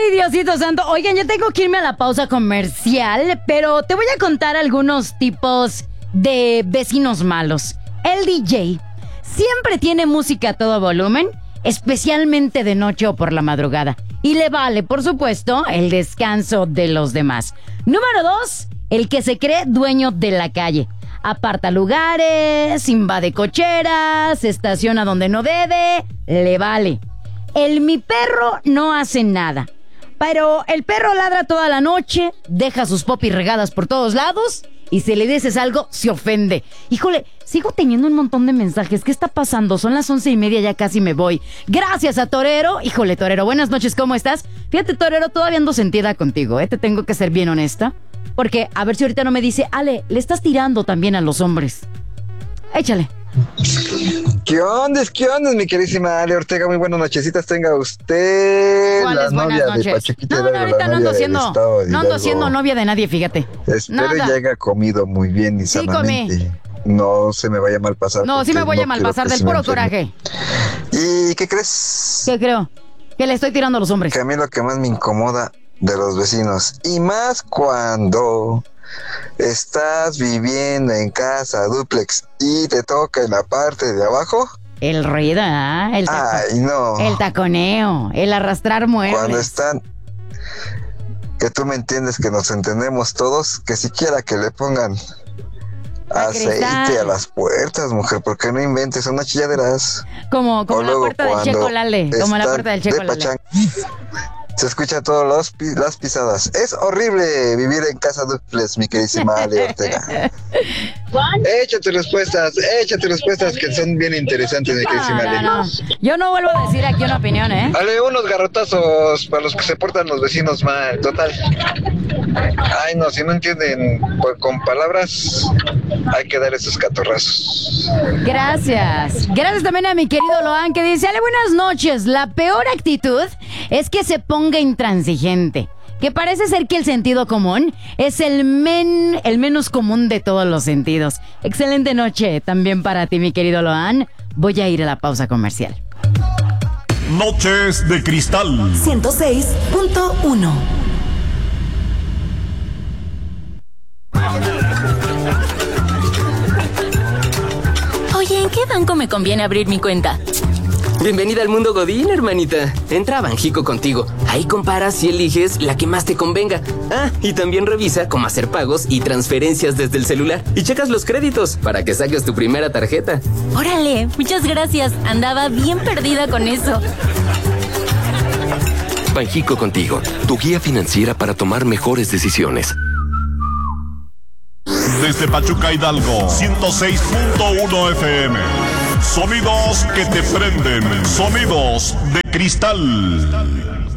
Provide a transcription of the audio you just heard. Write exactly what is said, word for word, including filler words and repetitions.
Ay, Diosito santo. Oigan, yo tengo que irme a la pausa comercial, pero te voy a contar algunos tipos de vecinos malos. El D J siempre tiene música a todo volumen, especialmente de noche o por la madrugada. Y le vale, por supuesto, el descanso de los demás. Número dos, el que se cree dueño de la calle. Aparta lugares, invade cocheras, se estaciona donde no debe, le vale. El mi perro no hace nada, pero el perro ladra toda la noche, deja sus popis regadas por todos lados y si le dices algo, se ofende. Híjole, sigo teniendo un montón de mensajes. ¿Qué está pasando? Son las once y media, ya casi me voy. Gracias a Torero. Híjole, Torero, buenas noches, ¿cómo estás? Fíjate, Torero, todavía ando sentida contigo, ¿eh? Te tengo que ser bien honesta. Porque, a ver si ahorita no me dice, Ale, le estás tirando también a los hombres. Échale. ¿Qué onda? ¿Qué onda, mi queridísima Ale Ortega? Muy buenas nochecitas tenga usted. ¿Cuáles la buenas novia noches? de Pachuquita No, no, Hidalgo, ahorita la no ando novia del siendo, estado de no ando Hidalgo. siendo novia de nadie, fíjate. Espero Nada. ya haya comido muy bien y Sí, sanamente. No se me vaya a mal pasar. No, sí me voy no a mal quiero pasar que del se me puro enferme. coraje. ¿Y qué crees? ¿Qué creo? Que le estoy tirando a los hombres. Que a mí lo que más me incomoda de los vecinos, y más cuando estás viviendo en casa dúplex y te toca en la parte de abajo. El ruido, ¿ah? El, taco- Ay, no. el taconeo, el arrastrar muebles. Cuando están, que tú me entiendes, que nos entendemos todos, que siquiera que le pongan A aceite cristal. a las puertas, mujer, porque no inventes, son unas chilladeras. Como, como O la luego puerta del cuando Checo Lale. Como la están puerta del Checo de Lale. pachanga, se escucha todas las, pi- las pisadas. Es horrible vivir en casa duplex, mi queridísima Ale Ortega. Échate respuestas, échate respuestas que son bien interesantes, mi queridísima No, Ale. no, no. Yo no vuelvo a decir aquí una opinión, ¿eh? Ale, unos garrotazos para los que se portan los vecinos mal, total. Ay, no, si no entienden pues, con palabras, hay que dar esos catorrazos. Gracias. Gracias también a mi querido Loan que dice, Ale, buenas noches. La peor actitud es que se ponga intransigente. Que parece ser que el sentido común es el men, el menos común de todos los sentidos. Excelente noche también para ti, mi querido Loan. Voy a ir a la pausa comercial. Noches de Cristal. ciento seis punto uno. Oye, ¿en qué banco me conviene abrir mi cuenta? Bienvenida al mundo Godín, hermanita. Entra a Banjico contigo. Ahí comparas y eliges la que más te convenga. Ah, y también revisa cómo hacer pagos y transferencias desde el celular. Y checas los créditos para que saques tu primera tarjeta. Órale, muchas gracias. Andaba bien perdida con eso. Banjico contigo, tu guía financiera para tomar mejores decisiones. Desde Pachuca Hidalgo, ciento seis punto uno F M. Sonidos que te prenden, sonidos de cristal.